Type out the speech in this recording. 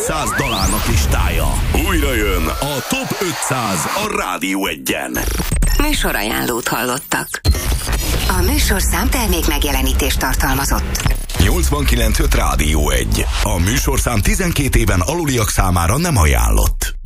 500 dalárnak listája. Újra jön a Top 500 a Rádió Egyen. Műsorajánlót hallottak. A műsorszám termék megjelenítést tartalmazott. 89.5 Rádió 1. A műsorszám 12 éven aluliak számára nem ajánlott.